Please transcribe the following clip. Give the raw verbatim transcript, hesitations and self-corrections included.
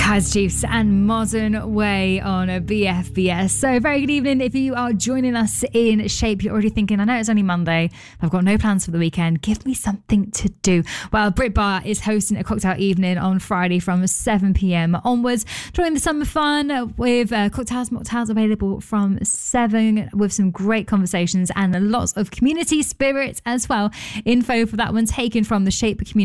Kaz Chiefs and Modern Way on a B F B S. So very good evening. If you are joining us in Shape, you're already thinking, I know it's only Monday, I've got no plans for the weekend, give me something to do. Well, Brit Bar is hosting a cocktail evening on Friday from seven p.m. onwards. Join the summer fun with uh, cocktails, mocktails available from seven, with some great conversations and lots of community spirit as well. Info for that one taken from the Shape community